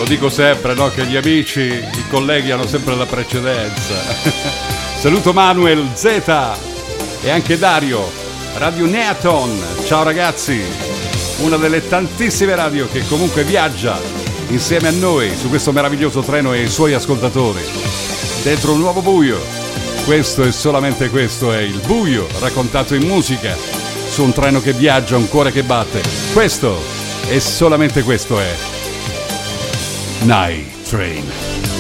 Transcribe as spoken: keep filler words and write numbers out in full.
Lo dico sempre, no? Che gli amici, i colleghi hanno sempre la precedenza. Saluto Manuel, Z e anche Dario, Radio Neaton. Ciao ragazzi, una delle tantissime radio che comunque viaggia insieme a noi su questo meraviglioso treno e i suoi ascoltatori. Dentro un nuovo buio. Questo e solamente questo è il buio raccontato in musica. Su un treno che viaggia, un cuore che batte. Questo e solamente questo è Night Train.